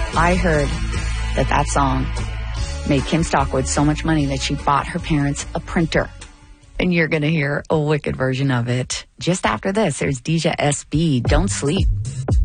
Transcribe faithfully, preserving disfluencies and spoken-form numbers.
I heard that that song made Kim Stockwood so much money that she bought her parents a printer. And you're going to hear a wicked version of it. Just after this, there's Deja S B, Don't Sleep.